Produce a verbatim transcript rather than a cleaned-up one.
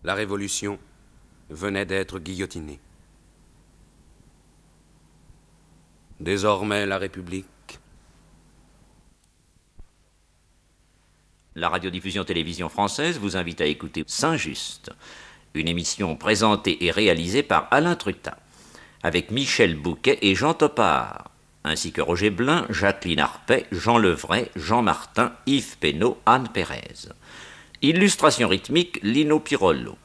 La Révolution venait d'être guillotinée. Désormais, la République. La radiodiffusion-télévision française vous invite à écouter Saint-Just, une émission présentée et réalisée par Alain Trutat, avec Michel Bouquet et Jean Topard, ainsi que Roger Blin, Jacqueline Arpet, Jean Levray, Jean Martin, Yves Pénaud, Anne Pérez. Illustration rythmique, Lino Pirollo.